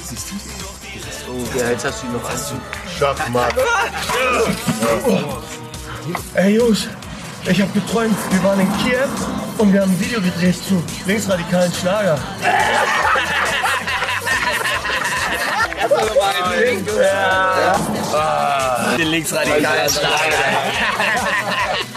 siehst du? Oh, ja, jetzt hast du ihn noch Anzug. Schachmatt. Ey Jungs, ich hab geträumt, wir waren in Kiew und wir haben ein Video gedreht zu linksradikalen Schlager. Den linksradikalen Schlager.